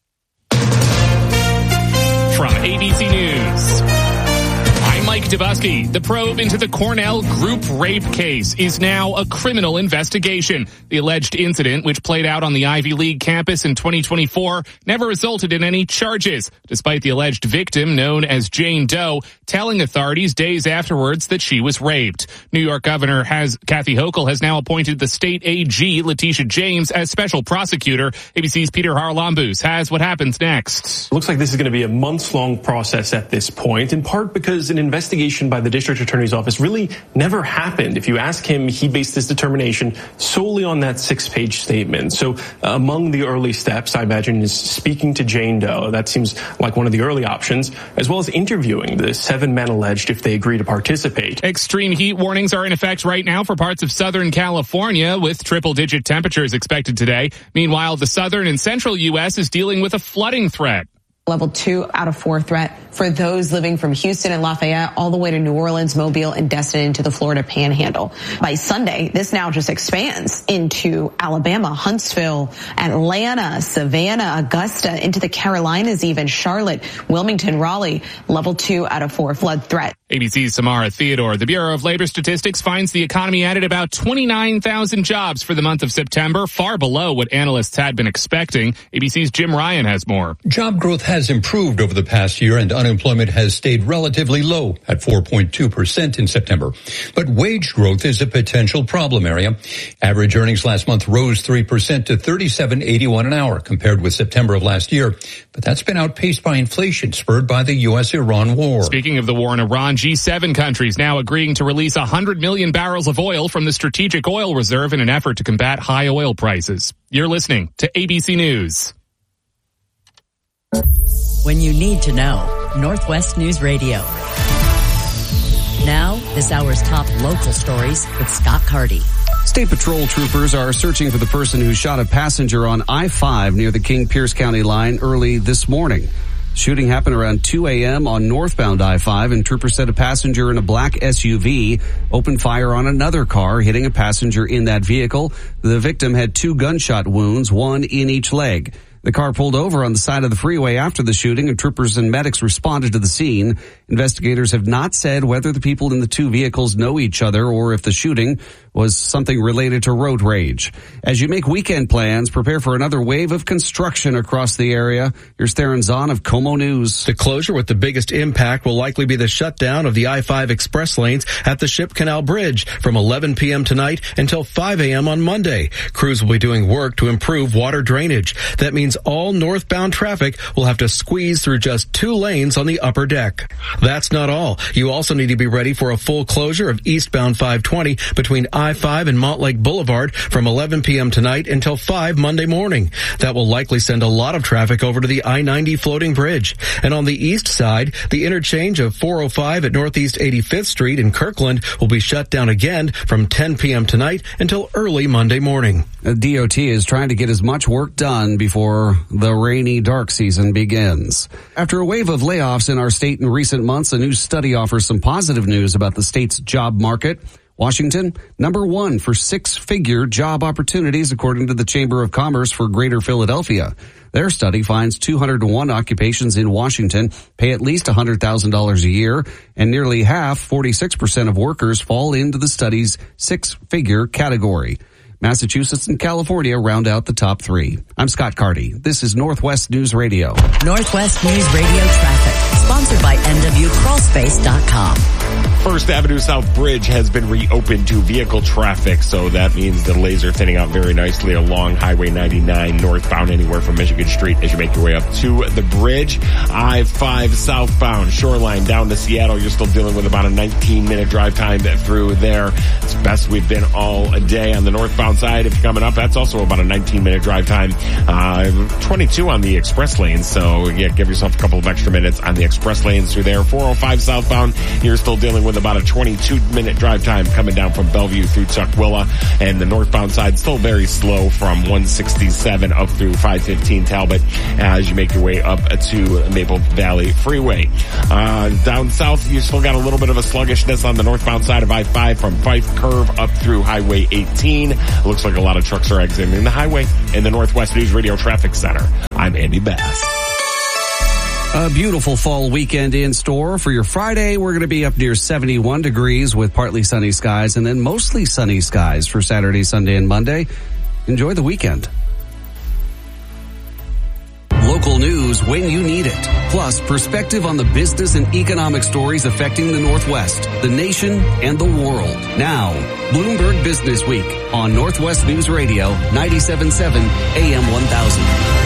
From ABC News, I'm Mike Dubusky. The probe into the Cornell group rape case is now a criminal investigation. The alleged incident, which played out on the Ivy League campus in 2024, never resulted in any charges, despite the alleged victim, known as Jane Doe, telling authorities days afterwards that she was raped. New York Governor Kathy Hochul has now appointed the state AG, Letitia James, as special prosecutor. ABC's Peter Haralambous has what happens next. Looks like this is going to be a months-long process at this point, in part because an investigation by the district attorney's office really never happened. If you ask him, he based his determination solely on that 6-page statement. So among the early steps, I imagine, is speaking to Jane Doe. That seems like one of the early options, as well as interviewing the 7 men alleged if they agree to participate. Extreme heat warnings are in effect right now for parts of Southern California, with triple-digit temperatures expected today. Meanwhile, the southern and central U.S. is dealing with a flooding threat. Level 2 out of 4 threat for those living from Houston and Lafayette all the way to New Orleans, Mobile, and Destin into the Florida Panhandle. By Sunday, this now just expands into Alabama, Huntsville, Atlanta, Savannah, Augusta, into the Carolinas, even Charlotte, Wilmington, Raleigh. Level 2 out of 4 flood threat. ABC's Samara Theodore. The Bureau of Labor Statistics finds the economy added about 29,000 jobs for the month of September, far below what analysts had been expecting. ABC's Jim Ryan has more. Job growth has improved over the past year, and unemployment has stayed relatively low at 4.2% in September. But wage growth is a potential problem area. Average earnings last month rose 3% to $37.81 an hour compared with September of last year. But that's been outpaced by inflation spurred by the U.S.-Iran war. Speaking of the war in Iran, G7 countries now agreeing to release 100 million barrels of oil from the Strategic Oil Reserve in an effort to combat high oil prices. You're listening to ABC News. When you need to know, Northwest News Radio. Now, this hour's top local stories with Scott Carty. State Patrol troopers are searching for the person who shot a passenger on I-5 near the King-Pierce County line early this morning. Shooting happened around 2 a.m. on northbound I-5, and troopers said a passenger in a black SUV opened fire on another car, hitting a passenger in that vehicle. The victim had 2 gunshot wounds, 1 in each leg. The car pulled over on the side of the freeway after the shooting, and troopers and medics responded to the scene. Investigators have not said whether the people in the 2 vehicles know each other or if the shooting was something related to road rage. As you make weekend plans, prepare for another wave of construction across the area. Here's Theron Zahn of Como News. The closure with the biggest impact will likely be the shutdown of the I-5 express lanes at the Ship Canal Bridge from 11 p.m. tonight until 5 a.m. on Monday. Crews will be doing work to improve water drainage. That means all northbound traffic will have to squeeze through just 2 lanes on the upper deck. That's not all. You also need to be ready for a full closure of eastbound 520 between I-5 and Montlake Boulevard from 11 p.m. tonight until 5 Monday morning. That will likely send a lot of traffic over to the I-90 floating bridge. And on the east side, the interchange of 405 at Northeast 85th Street in Kirkland will be shut down again from 10 p.m. tonight until early Monday morning. DOT is trying to get as much work done before the rainy, dark season begins. After a wave of layoffs in our state in recent months, a new study offers some positive news about the state's job market. Washington, number 1 for 6-figure job opportunities, according to the Chamber of Commerce for Greater Philadelphia. Their study finds 201 occupations in Washington pay at least $100,000 a year, and nearly half, 46% of workers, fall into the study's 6-figure category. Massachusetts and California round out the top 3. I'm Scott Carty. This is Northwest News Radio. Northwest News Radio traffic. Sponsored by NWCrawlspace.com. First Avenue South Bridge has been reopened to vehicle traffic, so that means the lanes are thinning out very nicely along Highway 99 northbound anywhere from Michigan Street as you make your way up to the bridge. I-5 southbound, Shoreline down to Seattle. You're still dealing with about a 19-minute drive time through there. It's best we've been all day. On the northbound side, if you're coming up, that's also about a 19-minute drive time. 22 on the express lanes, so yeah, give yourself a couple of extra minutes on the express lanes through there. 405 southbound, you're still dealing with about a 22-minute drive time coming down from Bellevue through Tukwila, and the northbound side still very slow from 167 up through 515 Talbot as you make your way up to Maple Valley Freeway. Down south, you still got a little bit of a sluggishness on the northbound side of I-5 from Fife Curve up through Highway 18. Looks like a lot of trucks are exiting the highway. In the Northwest News Radio Traffic Center, I'm Andy Bass. A beautiful fall weekend in store for your Friday. We're going to be up near 71 degrees with partly sunny skies and then mostly sunny skies for Saturday, Sunday, and Monday. Enjoy the weekend. Local news when you need it. Plus, perspective on the business and economic stories affecting the Northwest, the nation, and the world. Now, Bloomberg Business Week on Northwest News Radio, 97.7 AM 1000.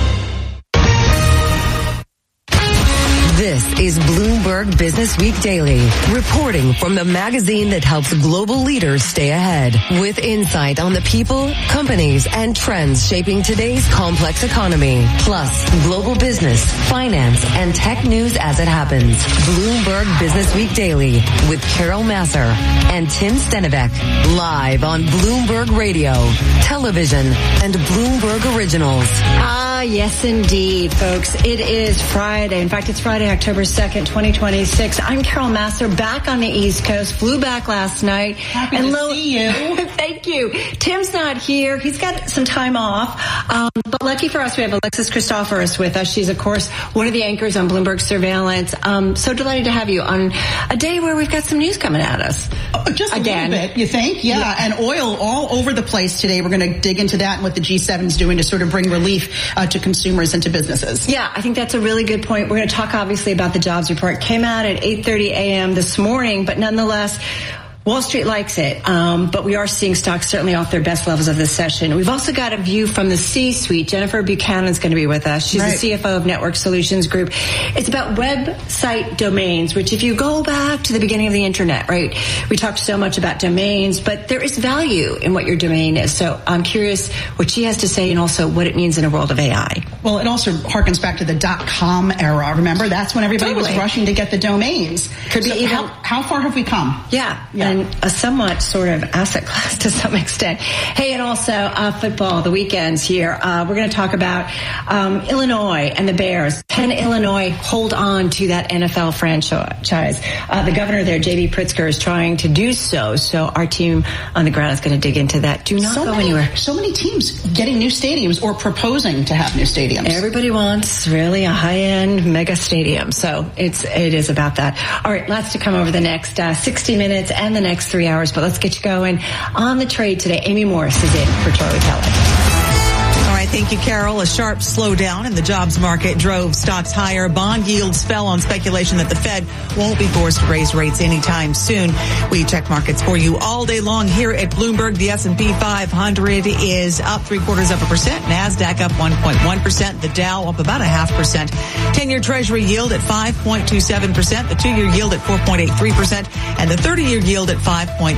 This is Bloomberg Business Week Daily, reporting from the magazine that helps global leaders stay ahead, with insight on the people, companies, and trends shaping today's complex economy, plus global business, finance, and tech news as it happens. Bloomberg Business Week Daily with Carol Masser and Tim Stenivek, live on Bloomberg Radio, television, and Bloomberg Originals. Yes, indeed, folks. It is Friday. In fact, it's Friday, October 2nd, 2026. I'm Carol Masser, back on the East Coast. Flew back last night. Happy to see you. Thank you. Tim's not here. He's got some time off. But lucky for us, we have Alexis Christoforous with us. She's, of course, one of the anchors on Bloomberg Surveillance. So delighted to have you on a day where we've got some news coming at us. Just again. A little bit, you think? Yeah. And oil all over the place today. We're going to dig into that and what the G7's doing to sort of bring relief to consumers and to businesses. Yeah, I think that's a really good point. We're going to talk obviously about the jobs report. Came out at 8:30 a.m. this morning, but nonetheless, Wall Street likes it, but we are seeing stocks certainly off their best levels of this session. We've also got a view from the C-suite. Jennifer Buchanan's going to be with us. She's the CFO of Network Solutions Group. It's about website domains, which if you go back to the beginning of the internet, right, we talked so much about domains, but there is value in what your domain is. So I'm curious what she has to say and also what it means in a world of AI. Well, it also harkens back to the .com era. Remember, that's when everybody was rushing to get the domains. Could be even. How far have we come? Yeah. And a somewhat sort of asset class to some extent. Hey, and also football, the weekends here. We're going to talk about Illinois and the Bears. Can Illinois hold on to that NFL franchise? The governor there, J.B. Pritzker, is trying to do so. So our team on the ground is going to dig into that. Do not go anywhere. So many teams getting new stadiums or proposing to have new stadiums. Everybody wants really a high-end mega stadium. So it is about that. All right, lots to come over the next 60 minutes and the next 3 hours, but let's get you going on the trade today. Amy Morris is in for Charlie Kelly. All right, thank you, Carol. A sharp slowdown in the jobs market drove stocks higher. Bond yields fell on speculation that the Fed won't be forced to raise rates anytime soon. We check markets for you all day long here at Bloomberg. The S&P 500 is up 0.75%. NASDAQ up 1.1%. The Dow up about 0.5%. 10-year Treasury yield at 5.27%. The 2-year yield at 4.83%. And the 30-year yield at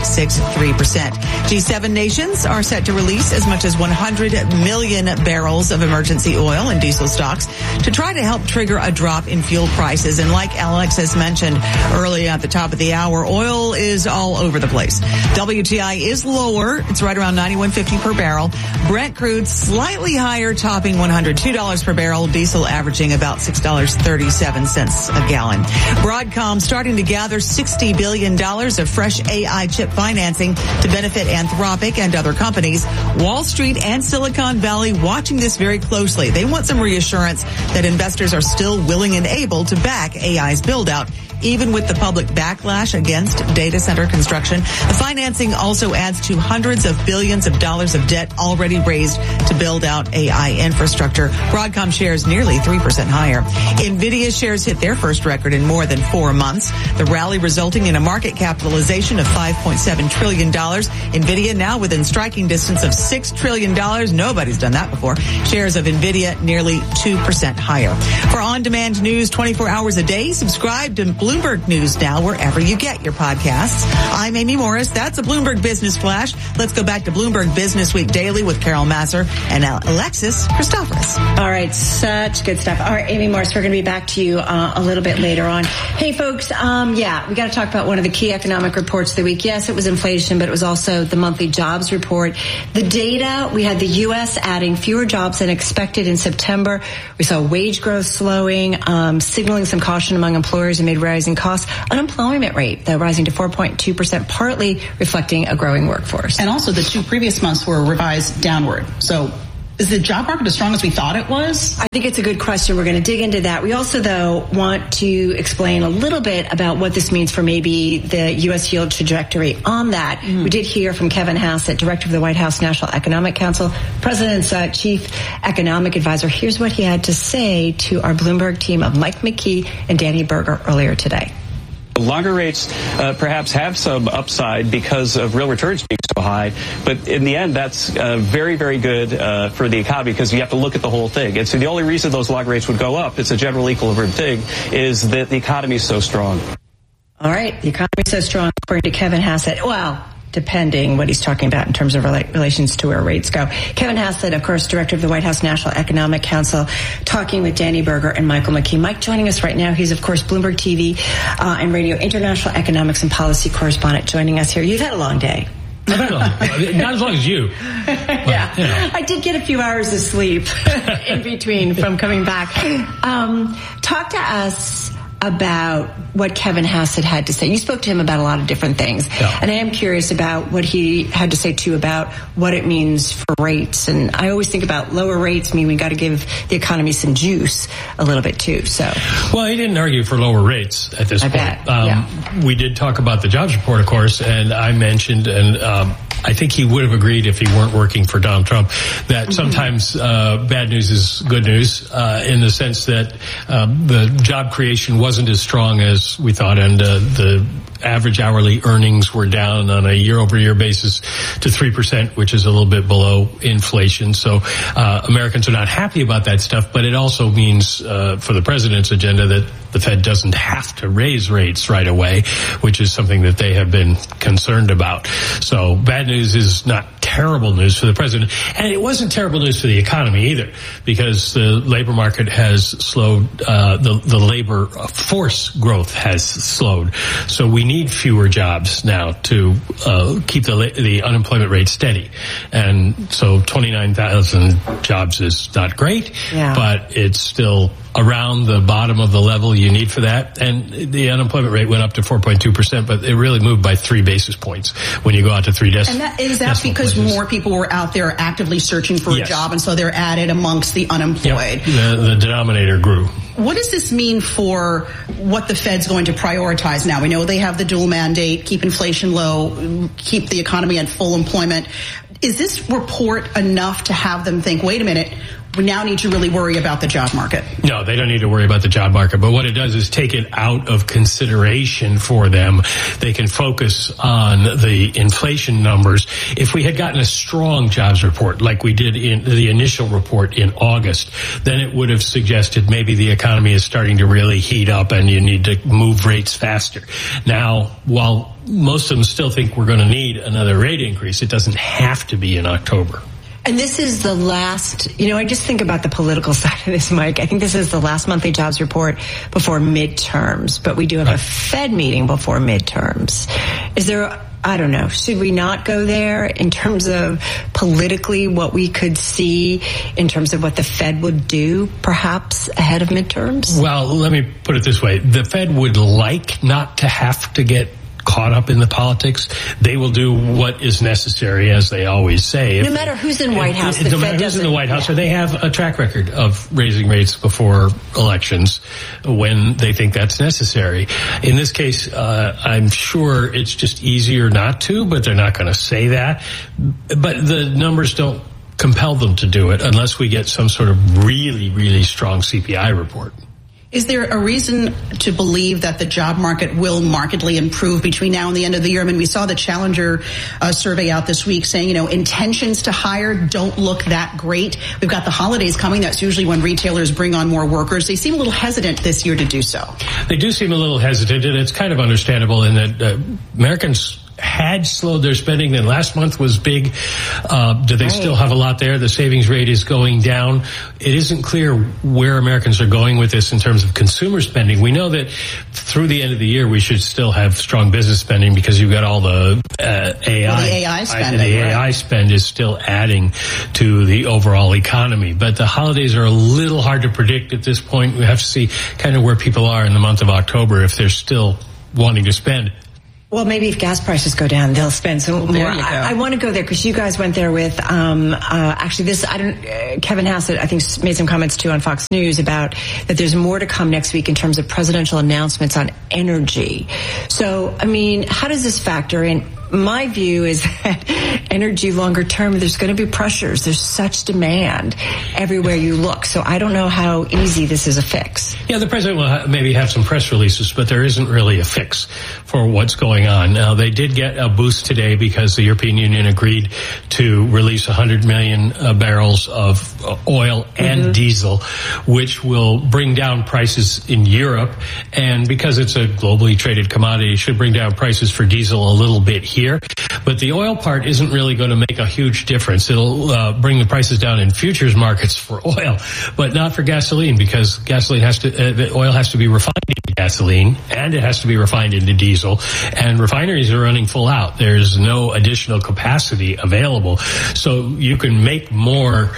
5.63%. G7 nations are set to release as much as 100 million barrels of emergency oil and diesel stocks to try to help trigger a drop in fuel prices. And like Alex has mentioned earlier at the top of the hour, oil is all over the place. WTI is lower. It's right around $91.50 per barrel. Brent crude slightly higher, topping $102 per barrel. Diesel averaging about $6.37 a gallon. Broadcom starting to gather $60 billion of fresh AI chip financing to benefit Anthropic and other companies. Wall Street and Silicon Valley watching this very closely. They want some reassurance that investors are still willing and able to back AI's build-out, even with the public backlash against data center construction. The financing also adds to hundreds of billions of dollars of debt already raised to build out AI infrastructure. Broadcom shares nearly 3% higher. NVIDIA shares hit their first record in more than 4 months. The rally resulting in a market capitalization of $5.7 trillion. NVIDIA now within striking distance of $6 trillion. Nobody's done that before. Shares of NVIDIA nearly 2% higher. For on-demand news 24 hours a day, subscribe to Bloomberg News now wherever you get your podcasts. I'm Amy Morris. That's a Bloomberg Business Flash. Let's go back to Bloomberg Business Week Daily with Carol Masser and Alexis Christoforous. All right, such good stuff. All right, Amy Morris, we're going to be back to you a little bit later on. Hey, folks, we got to talk about one of the key economic reports of the week. Yes, it was inflation, but it was also the monthly jobs report. The data, we had the U.S. adding fewer jobs than expected in September. We saw wage growth slowing, signaling some caution among employers amid rising costs. Unemployment rate, though, rising to 4.2%, partly reflecting a growing workforce. And also the 2 previous months were revised downward. So is the job market as strong as we thought it was? I think it's a good question. We're going to dig into that. We also, though, want to explain a little bit about what this means for maybe the U.S. yield trajectory. On that, we did hear from Kevin Hassett, director of the White House National Economic Council, president's chief economic advisor. Here's what he had to say to our Bloomberg team of Mike McKee and Danny Berger earlier today. Longer rates perhaps have some upside because of real returns being so high, but in the end, that's very, very good for the economy because you have to look at the whole thing. And so the only reason those longer rates would go up, it's a general equilibrium thing, is that the economy is so strong. All right, the economy is so strong, according to Kevin Hassett. Well, depending what he's talking about in terms of relations to where rates go. Kevin Hassett, of course, director of the White House National Economic Council, talking with Danny Berger and Michael McKee. Mike joining us right now. He's, of course, Bloomberg TV and Radio International Economics and Policy Correspondent joining us here. You've had a long day. Not as long as you. Yeah, you know. I did get a few hours of sleep in between from coming back. Talk to us about what Kevin Hassett had to say. You spoke to him about a lot of different things. Yeah. And I am curious about what he had to say, too, about what it means for rates. And I always think about lower rates mean we got to give the economy some juice a little bit, too. So, well, he didn't argue for lower rates at this point. We did talk about the jobs report, of course, and I mentioned, and I think he would have agreed if he weren't working for Donald Trump, that sometimes bad news is good news in the sense that the job creation wasn't as strong as we thought, and the average hourly earnings were down on a year-over-year basis to 3%, which is a little bit below inflation. So Americans are not happy about that stuff, but it also means for the president's agenda that the Fed doesn't have to raise rates right away, which is something that they have been concerned about. So bad news is not terrible news for the president. And it wasn't terrible news for the economy either, because the labor market has slowed, the labor force growth has slowed. So we need fewer jobs now to keep the unemployment rate steady. And so 29,000 jobs is not great, but it's still around the bottom of the level you need for that. And the unemployment rate went up to 4.2%, but it really moved by 3 basis points when you go out to 3 decimals. And is that because more people were out there actively searching for a job, and so they're added amongst the unemployed? Yep. The denominator grew. What does this mean for what the Fed's going to prioritize now? We know they have the dual mandate, keep inflation low, keep the economy at full employment. Is this report enough to have them think, wait a minute, we now need to really worry about the job market? No, they don't need to worry about the job market. But what it does is take it out of consideration for them. They can focus on the inflation numbers. If we had gotten a strong jobs report like we did in the initial report in August, then it would have suggested maybe the economy is starting to really heat up and you need to move rates faster. Now, while most of them still think we're going to need another rate increase, it doesn't have to be in October. And this is the last, I just think about the political side of this, Mike. I think this is the last monthly jobs report before midterms, but we do have a Fed meeting before midterms. Is there, I don't know, should we not go there in terms of politically what we could see in terms of what the Fed would do perhaps ahead of midterms? Well, let me put it this way. The Fed would like not to have to get caught up in the politics. They will do what is necessary, as they always say. No matter who's in White House, no matter who's in the White House, or they have a track record of raising rates before elections when they think that's necessary. In this case, I'm sure it's just easier not to, but they're not going to say that. But the numbers don't compel them to do it unless we get some sort of really, really strong CPI report. Is there a reason to believe that the job market will markedly improve between now and the end of the year? I mean, we saw the Challenger survey out this week saying, intentions to hire don't look that great. We've got the holidays coming. That's usually when retailers bring on more workers. They seem a little hesitant this year to do so. They do seem a little hesitant, and it's kind of understandable in that Americans had slowed their spending. Then last month was big. Do they still have a lot there? The savings rate is going down. It isn't clear where Americans are going with this in terms of consumer spending. We know that through the end of the year, we should still have strong business spending because you've got all the AI. Well, the AI spending. The AI spend is still adding to the overall economy. But the holidays are a little hard to predict at this point. We have to see kind of where people are in the month of October if they're still wanting to spend. Well, maybe if gas prices go down, they'll spend some more. I want to go there because you guys went there with, actually this, Kevin Hassett, I think, made some comments too on Fox News about that there's more to come next week in terms of presidential announcements on energy. So, I mean, how does this factor in? My view is that energy longer term, there's going to be pressures. There's such demand everywhere you look. So I don't know how easy this is a fix. Yeah, the president will maybe have some press releases, but there isn't really a fix for what's going on. Now, they did get a boost today because the European Union agreed to release 100 million barrels of oil and diesel, which will bring down prices in Europe. And because it's a globally traded commodity, it should bring down prices for diesel a little bit here. But the oil part isn't really going to make a huge difference. It'll bring the prices down in futures markets for oil, but not for gasoline, because gasoline the oil has to be refined into gasoline, and it has to be refined into diesel, and refineries are running full out. There's no additional capacity available, so you can make more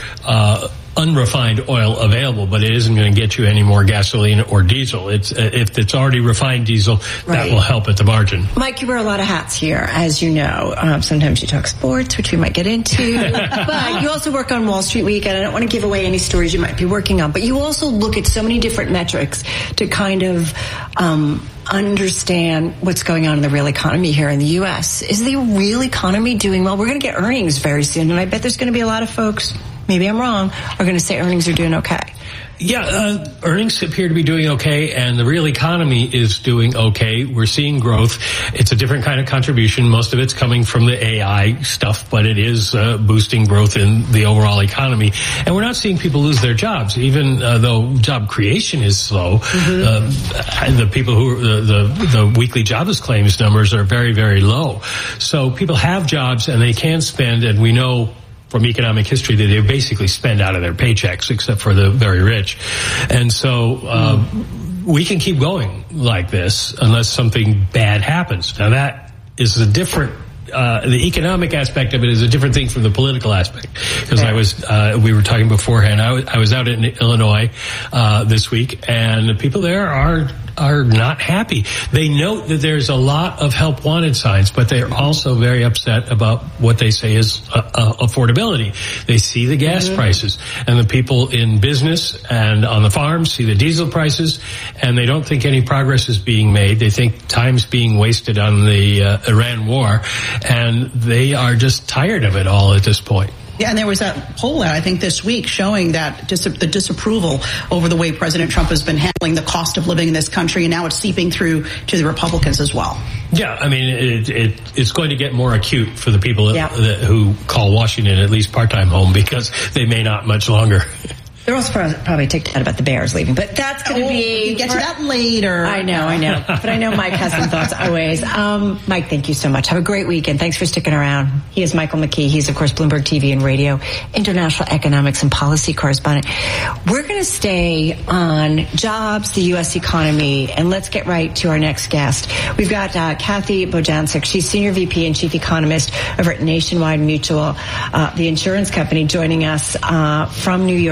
unrefined oil available, but it isn't going to get you any more gasoline or diesel. If it's already refined diesel, that will help at the margin. Mike, you wear a lot of hats here, as you know. Sometimes you talk sports, which we might get into, but you also work on Wall Street Week, and I don't want to give away any stories you might be working on, but you also look at so many different metrics to kind of understand what's going on in the real economy here in the U.S. Is the real economy doing well? We're going to get earnings very soon, and I bet there's going to be a lot of folks, maybe I'm wrong, are going to say earnings are doing okay. Yeah, earnings appear to be doing okay, and the real economy is doing okay. We're seeing growth. It's a different kind of contribution. Most of it's coming from the AI stuff, but it is boosting growth in the overall economy. And we're not seeing people lose their jobs, even though job creation is slow. The people the weekly jobless claims numbers are very, very low. So people have jobs and they can spend, and we know from economic history that they basically spend out of their paychecks, except for the very rich. And so we can keep going like this unless something bad happens. Now that is a different, the economic aspect of it is a different thing from the political aspect. Because we were talking beforehand, I was out in Illinois this week, and the people there are not happy. They note that there's a lot of help wanted signs, but they're also very upset about what they say is affordability. They see the gas prices, and the people in business and on the farms see the diesel prices, and they don't think any progress is being made. They think time's being wasted on the Iran war, and they are just tired of it all at this point. Yeah, and there was that poll out, I think, this week showing that the disapproval over the way President Trump has been handling the cost of living in this country, and now it's seeping through to the Republicans as well. Yeah, I mean, it's going to get more acute for the people who call Washington at least part-time home, because they may not much longer. They're also probably ticked out about the Bears leaving, but that's going to be... You get to that later. I know. But I know Mike has some thoughts always. Mike, thank you so much. Have a great weekend. Thanks for sticking around. He is Michael McKee. He's, of course, Bloomberg TV and Radio, international economics and policy correspondent. We're going to stay on jobs, the U.S. economy, and let's get right to our next guest. We've got Kathy Bojancic. She's Senior VP and Chief Economist over at Nationwide Mutual, the insurance company, joining us from New York City.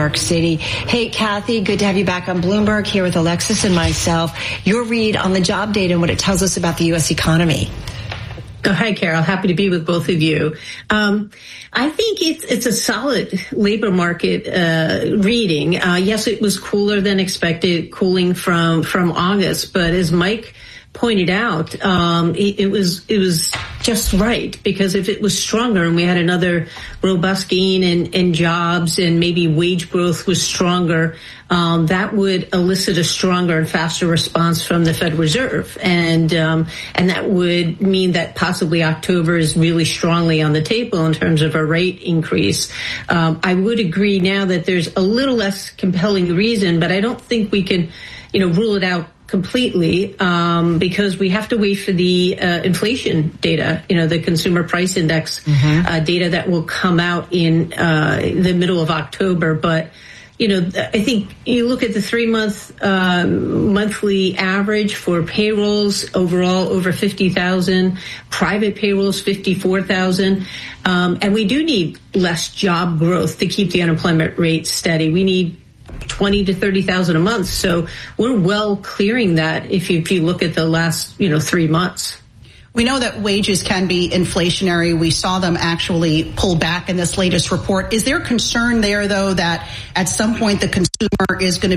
economy. Hey, Kathy, good to have you back on Bloomberg, here with Alexis and myself. Your read on the job data and what it tells us about the U.S. economy. Oh, hi, Carol. Happy to be with both of you. I think it's a solid labor market reading. Yes, it was cooler than expected, cooling from August, but as Mike pointed out, it was just right, because if it was stronger and we had another robust gain in jobs and maybe wage growth was stronger, that would elicit a stronger and faster response from the Fed Reserve, and that would mean that possibly October is really strongly on the table in terms of a rate increase. I would agree now that there's a little less compelling reason, but I don't think we can, rule it out completely, because we have to wait for the inflation data, the consumer price index data that will come out in the middle of October. But I think you look at the 3-month monthly average for payrolls overall over 50,000, private payrolls 54,000, and we do need less job growth to keep the unemployment rate steady. We need 20 to 30,000 a month. So we're well clearing that if you look at the last, 3 months. We know that wages can be inflationary. We saw them actually pull back in this latest report. Is there concern there, though, that at some point the consumer is going to